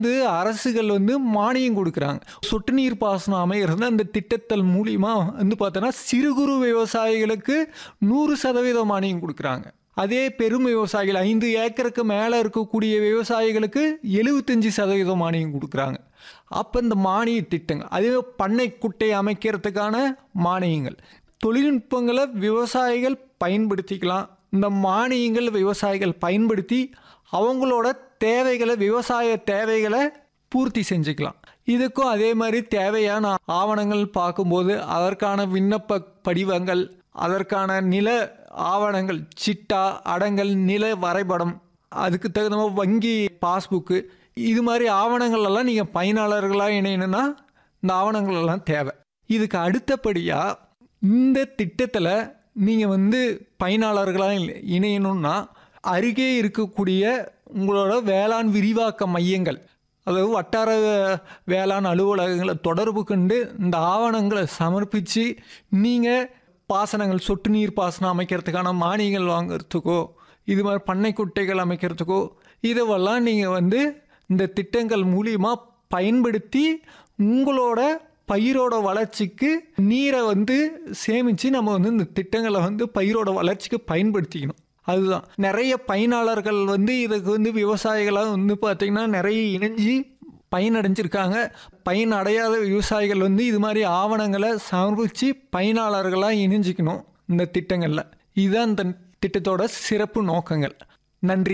அரசுகள் மானியம் கொடுக்குறாங்க. சொட்டு நீர் பாசனம் அமைகிறது அந்த திட்டத்தின் மூலியமா பார்த்தோன்னா சிறு குறு விவசாயிகளுக்கு 100% மானியம் கொடுக்குறாங்க. அதே பெரும் விவசாயிகள் 5 ஏக்கருக்கு மேலே இருக்கக்கூடிய விவசாயிகளுக்கு 75% மானியம் கொடுக்குறாங்க. அப்போ இந்த மானிய திட்டங்கள், அதே பண்ணை குட்டை அமைக்கிறதுக்கான மானியங்கள், தொழில்நுட்பங்களை விவசாயிகள் பயன்படுத்திக்கலாம். இந்த மானியங்கள் விவசாயிகள் பயன்படுத்தி அவங்களோட தேவைகளை, விவசாய தேவைகளை பூர்த்தி செஞ்சுக்கலாம். இதுக்கும் அதே மாதிரி தேவையான ஆவணங்கள் பார்க்கும்போது அதற்கான விண்ணப்ப படிவங்கள், அதற்கான நில ஆவணங்கள், சிட்டா, அடங்கல், நில வரைபடம், அதுக்கு தகுந்த வங்கி பாஸ்புக்கு, இது மாதிரி ஆவணங்கள் எல்லாம் நீங்கள் பயனாளர்களாக இணையணும்னா இந்த ஆவணங்கள் எல்லாம் தேவை. இதுக்கு அடுத்தபடியாக இந்த திட்டத்தில் நீங்கள் பயனாளர்களாக இணையணும்னா அருகே இருக்கக்கூடிய உங்களோட வேளாண் விரிவாக்க மையங்கள், அதாவது வட்டார வேளாண் அலுவலகங்களை தொடர்பு கொண்டு இந்த ஆவணங்களை சமர்ப்பித்து நீங்கள் பாசனங்கள், சொட்டு நீர் பாசனம் அமைக்கிறதுக்கான மானியங்கள் வாங்கிறதுக்கோ, இது மாதிரி பண்ணை குட்டைகள் அமைக்கிறதுக்கோ, இதுவெல்லாம் நீங்கள் இந்த திட்டங்கள் மூலியமாக பயன்படுத்தி உங்களோட பயிரோட வளர்ச்சிக்கு நீரை சேமித்து நம்ம இந்த திட்டங்களை பயிரோட வளர்ச்சிக்கு பயன்படுத்திக்கணும். அதுதான் நிறைய பயனாளர்கள் இதுக்கு விவசாயிகளாக பார்த்திங்கன்னா நிறைய இணைஞ்சி பயனடைஞ்சிருக்காங்க. பயனடையாத விவசாயிகள் இது மாதிரி ஆவணங்களை சமர்ப்பித்து பயனாளர்களாக இணைஞ்சிக்கணும் இந்த திட்டங்களில். இதுதான் இந்த திட்டத்தோட சிறப்பு நோக்கங்கள். நன்றி.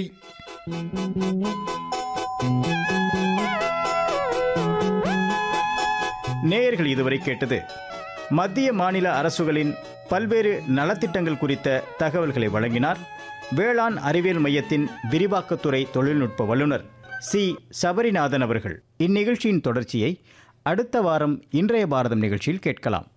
நேயர்கள் இதுவரை கேட்டது மத்திய மாநில அரசுகளின் பல்வேறு நலத்திட்டங்கள் குறித்த தகவல்களை வழங்கினார் வேளாண் அறிவியல் மையத்தின் விரிவாக்கத்துறை தொழில்நுட்ப வல்லுநர் சி. சபரிநாதன் அவர்கள். இந்நிகழ்ச்சியின் தொடர்ச்சியை அடுத்த வாரம் இன்றைய பாரதம் நிகழ்ச்சியில் கேட்கலாம்.